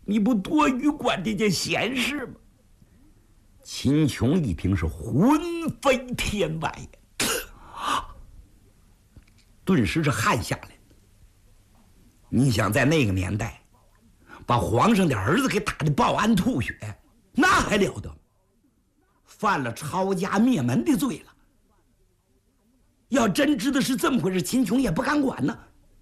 你不夺玉关这件闲事吗？秦琼一听是魂飞天外呀，顿时是汗下来。你想在那个年代，把皇上的儿子给打得抱鞍吐血，那还了得？犯了抄家灭门的罪了。要真知道是这么回事，秦琼也不敢管呢。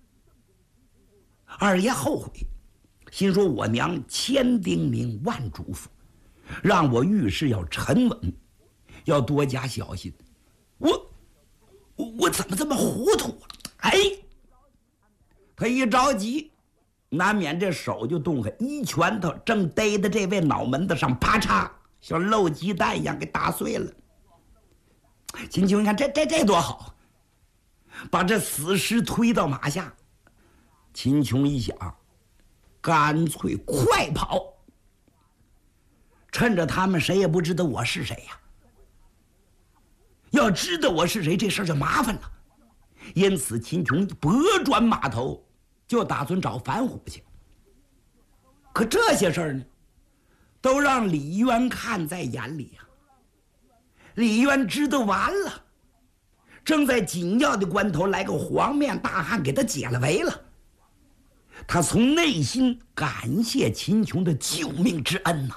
二爷后悔，心说我娘千叮咛万嘱咐，让我遇事要沉稳，要多加小心。我怎么这么糊涂啊？哎，他一着急，难免这手就动开，一拳头正逮在这位脑门子上，啪嚓，像漏鸡蛋一样给打碎了。秦琼，你看这多好，把这死尸推到马下。秦琼一想，干脆快跑，趁着他们谁也不知道我是谁呀。要知道我是谁，这事儿就麻烦了。因此，秦琼拨转马头，就打算找樊虎去。可这些事儿呢，都让李渊看在眼里呀。李渊知道完了，正在紧要的关头，来个黄面大汉给他解了围了。他从内心感谢秦琼的救命之恩呐，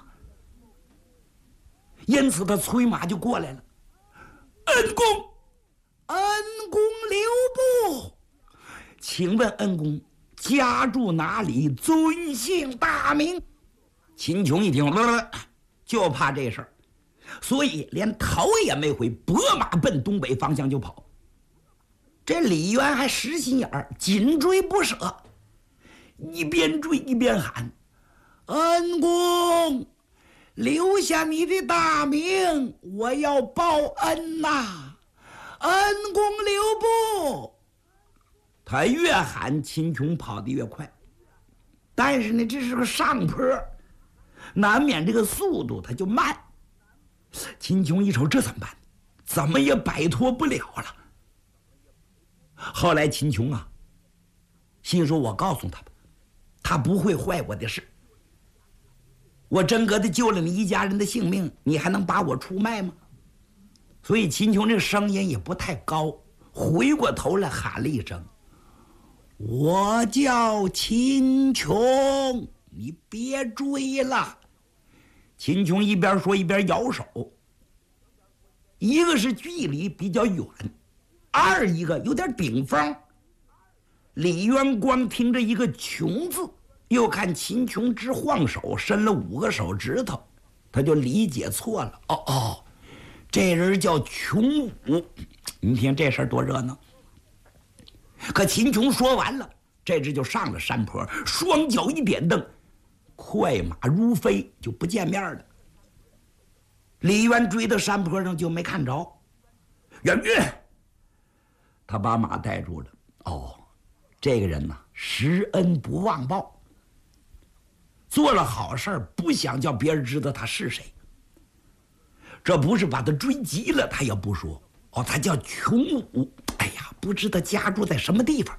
因此他催马就过来了。恩公留步，请问恩公家住哪里，尊姓大名？秦琼一听，就怕这事儿，所以连头也没回，拨马奔东北方向就跑。这李渊还实心眼儿，紧追不舍，一边追一边喊：恩公，留下你的大名，我要报恩呐！恩公留步！他越喊，秦琼跑得越快。但是呢，这是个上坡，难免这个速度他就慢。秦琼一瞅，这怎么办？怎么也摆脱不了了。后来秦琼啊，心说：我告诉他吧，他不会坏我的事。我真格的救了你一家人的性命，你还能把我出卖吗？所以秦琼这声音也不太高，回过头来喊了一声：我叫秦琼，你别追了。秦琼一边说一边摇手，一个是距离比较远，二一个有点顶风。李渊光听着一个琼字，又看秦琼直晃手，伸了5个手指头，他就理解错了。这人叫琼武。你听这事儿多热闹。可秦琼说完了，这只就上了山坡，双脚一点蹬，快马如飞，就不见面了。李渊追到山坡上就没看着。元玉，他把马带住了。这个人呐，施恩不忘报，做了好事不想叫别人知道他是谁。这不是把他追急了，他也不说。他叫琼武。哎呀，不知道家住在什么地方。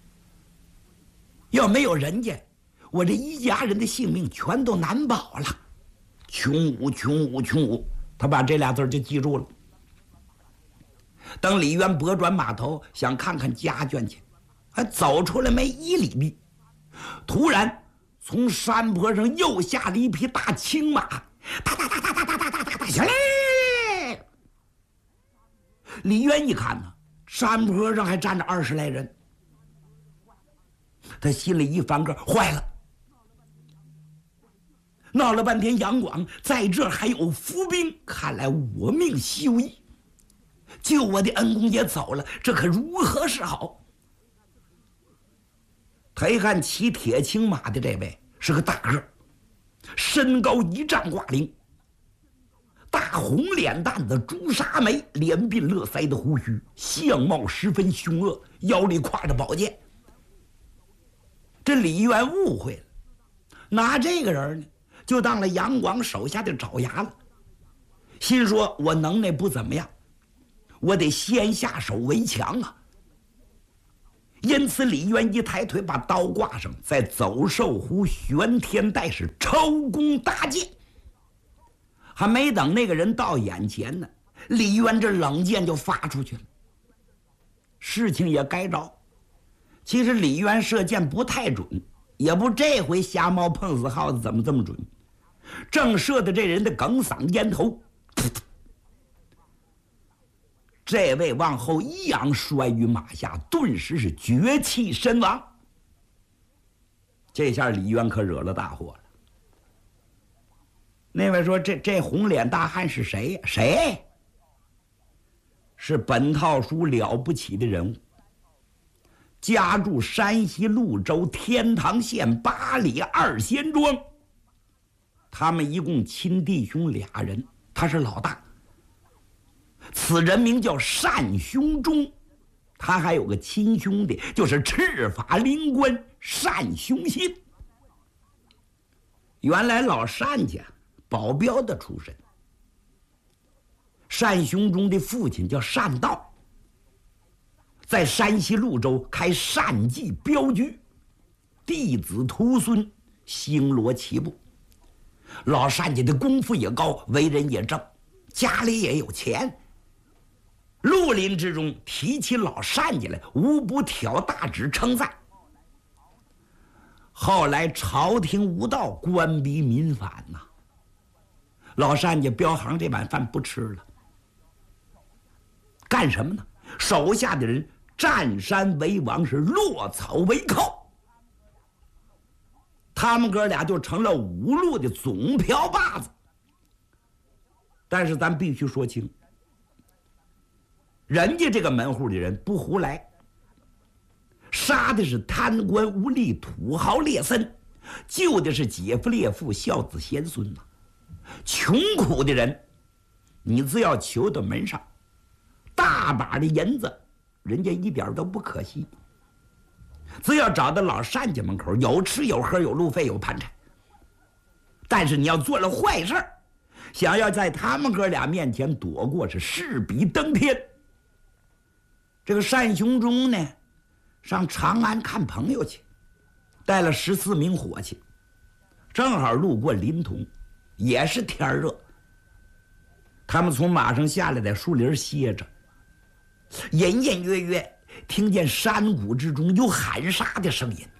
要没有人家，我这一家人的性命全都难保了。琼武，他把这俩字就记住了。等李渊拨转马头想看看家眷去，还走出来没1里地，突然从山坡上又下了一匹大青马，行嘞！李渊一看呢，山坡上还站着20来人，他心里一翻个，坏了！闹了半天杨广在这儿还有伏兵，看来我命休矣。救我的恩公也走了，这可如何是好？他一看骑铁青马的这位是个大个，身高1丈挂零，大红脸蛋子，朱砂眉，脸鬓络腮的胡须，相貌十分凶恶，腰里挎着宝剑。这李渊误会了，拿这个人呢就当了杨广手下的爪牙了，心说我能耐不怎么样，我得先下手为强啊。 因此李渊一抬腿把刀挂上，在走兽湖玄天带是抽弓搭箭。还没等那个人到眼前呢，李渊这冷箭就发出去了。事情也该着，其实李渊射箭不太准，也不这回瞎猫碰死耗子怎么这么准。正射的这人的哽嗓咽头，这位往后一仰摔于马下，顿时是绝气身亡。这下李渊可惹了大祸了。那位说这红脸大汉是谁呀？谁？是本套书了不起的人物，家住山西潞州天堂县8里2仙庄。他们一共亲弟兄2人，他是老大。此人名叫单雄忠，他还有个亲兄弟，就是赤发灵官单雄信。原来老单家保镖的出身，单雄忠的父亲叫单道，在山西潞州开单记镖局，弟子徒孙星罗棋布。老单家的功夫也高，为人也正，家里也有钱。绿林之中提起老单家来，无不挑大指称赞。后来朝廷无道，官逼民反呐，老单家镖行这碗饭不吃了，干什么呢？手下的人占山为王，是落草为寇。他们哥俩就成了五路的总瓢把子。但是咱必须说清，人家这个门户的人不胡来，杀的是贪官污吏、土豪劣绅，救的是姐夫烈父、孝子贤孙呐。穷苦的人，你只要求到门上，大把的银子，人家一点都不可惜。只要找到老单家门口，有吃有喝有路费有盘缠。但是你要做了坏事，想要在他们哥俩面前躲过，是势比登天。这个单雄忠呢，上长安看朋友去，带了14名伙计，正好路过临潼，也是天热。他们从马上下来，在树林歇着，隐隐约约听见山谷之中有喊杀的声音。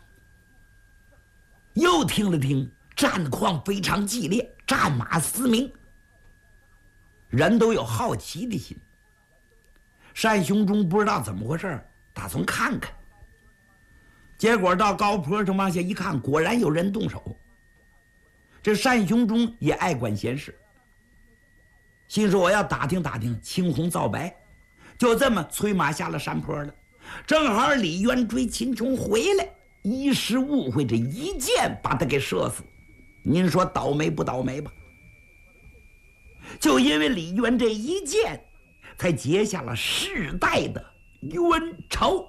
又听了听，战况非常激烈，战马嘶鸣，人都有好奇的心。单雄忠不知道怎么回事，打算看看。结果到高坡上往下一看，果然有人动手。这单雄忠也爱管闲事，心说我要打听打听青红皂白，就这么催马下了山坡了。正好李渊追秦琼回来，一时误会，这一箭把他给射死。您说倒霉不倒霉吧？就因为李渊这一箭，才结下了世代的冤仇。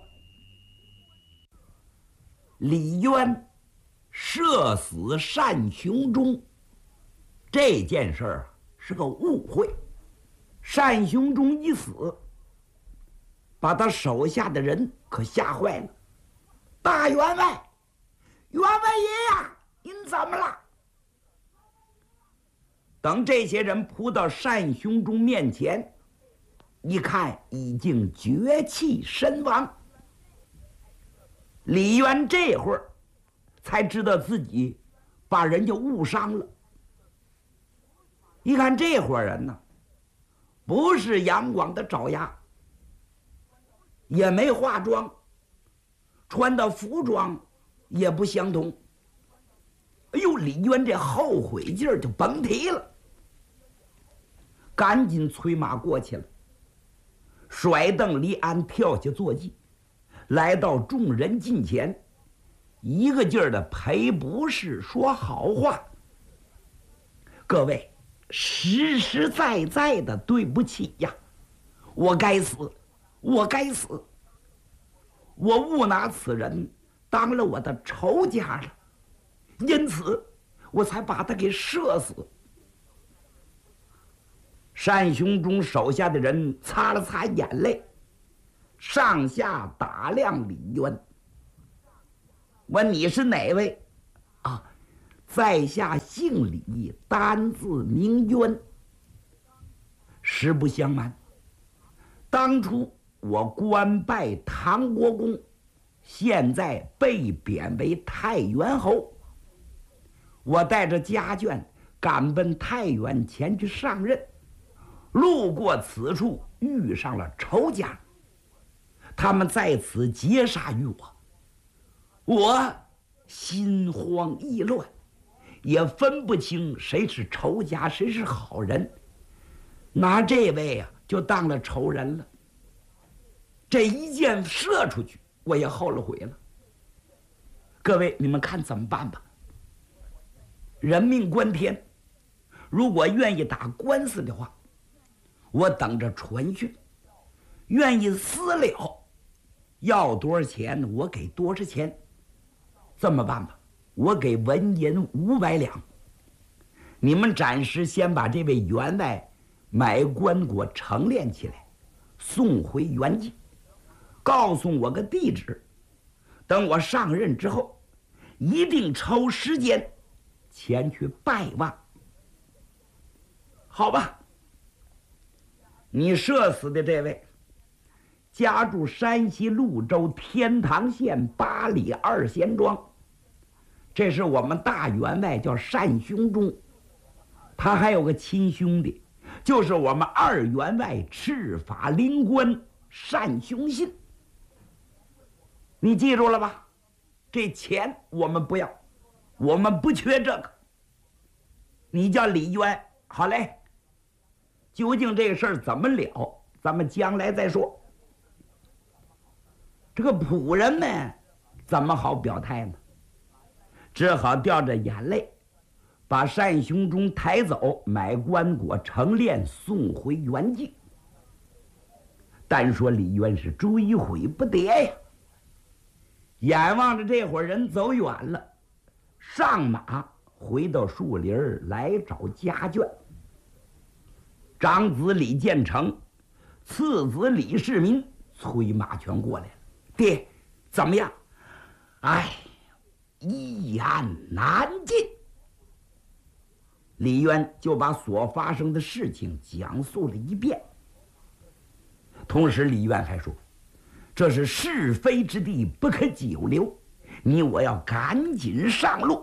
李渊射死单雄忠这件事儿是个误会。单雄忠一死，把他手下的人可吓坏了。大员外，员外爷呀，您怎么了？等这些人扑到单雄忠面前，一看已经绝气身亡。李渊这会儿才知道自己把人家误伤了。一看这伙人呢，不是杨广的爪牙，也没化妆，穿的服装也不相同。哎呦，李渊这后悔劲儿就甭提了，赶紧催马过去了，甩蹬离鞍，跳下坐骑，来到众人近前，一个劲儿的赔不是，说好话。各位，实实在在的对不起呀，我该死，我该死，我误拿此人当了我的仇家了，因此我才把他给射死。单雄忠手下的人擦了擦眼泪， 上下打量李渊，问你是哪位？啊，在下姓李，单字名渊。实不相瞒，当初我官拜唐国公，现在被贬为太原侯。我带着家眷赶奔太原前去上任，路过此处，遇上了仇家，他们在此劫杀于我心慌意乱，也分不清谁是仇家谁是好人，拿这位就当了仇人了。这一箭射出去，我也后了悔了。各位，你们看怎么办吧？人命关天，如果愿意打官司的话，我等着传讯；愿意私了，要多少钱我给多少钱。这么办吧，我给纹银500两，你们暂时先把这位员外买棺椁成殓起来，送回原籍，告诉我个地址，等我上任之后，一定抽时间前去拜望。好吧，你射死的这位家住山西潞州天堂县8里2贤庄，这是我们大员外，叫单雄忠。他还有个亲兄弟，就是我们二员外赤发灵官单雄信。你记住了吧？这钱我们不要，我们不缺这个。你叫李渊，好嘞。究竟这个事儿怎么了，咱们将来再说。这个仆人们怎么好表态呢？只好掉着眼泪，把单雄忠抬走，买棺椁成殓，送回原籍。单说李渊是追悔不迭呀，眼望着这伙人走远了，上马回到树林来找家眷。长子李建成，次子李世民催马全过来了。爹，怎么样？哎，一言难尽。李渊就把所发生的事情讲述了一遍。同时李渊还说，这是是非之地，不可久留，你我要赶紧上路。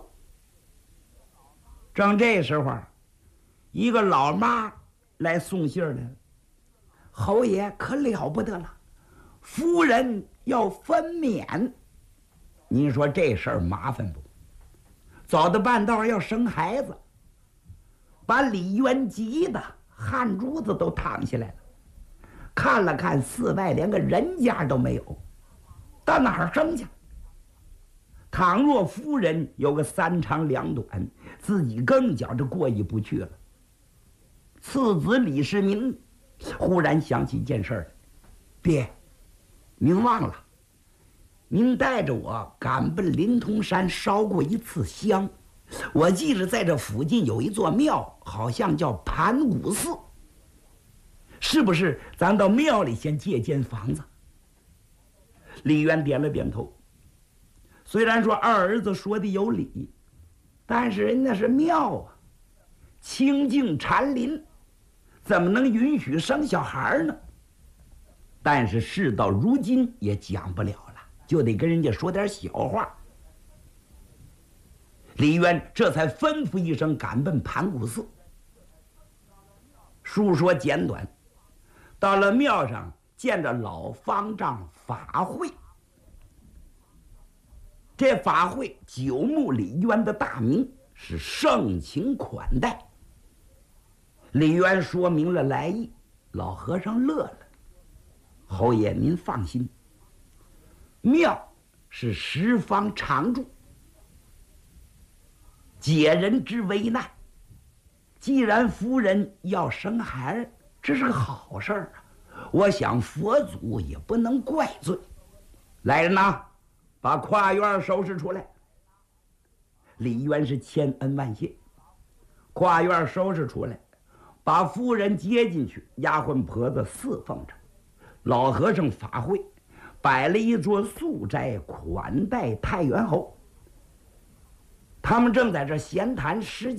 正这时候，一个老妈来送信来了。侯爷可了不得了，夫人要分娩。您说这事儿麻烦不？走到半道要生孩子，把李渊急的汗珠子都淌下来了。看了看四外，连个人家都没有，到哪儿生去？倘若夫人有个3长2短，自己更觉着过意不去了。次子李世民忽然想起一件事儿，爹，您忘了，您带着我赶奔临潼山烧过一次香，我记着在这附近有一座庙，好像叫盘古寺，是不是咱到庙里先借间房子？李渊点了点头。虽然说二儿子说的有理，但是人家是庙啊，清净禅林，怎么能允许生小孩呢？但是事到如今也讲不了了，就得跟人家说点小话。李渊这才吩咐一声，赶奔盘古寺。述说简短，到了庙上，见着老方丈法会。这法会久慕李渊的大名，是盛情款待。李渊说明了来意，老和尚乐了。侯爷您放心，庙是十方常住，解人之危难。既然夫人要生孩，这是个好事儿啊，我想佛祖也不能怪罪。来人呐，把跨院收拾出来。李渊是千恩万谢，跨院收拾出来，把夫人接进去，丫鬟婆子侍奉着。 老和尚法会，摆了一桌素斋款待太元侯。他们正在这闲谈时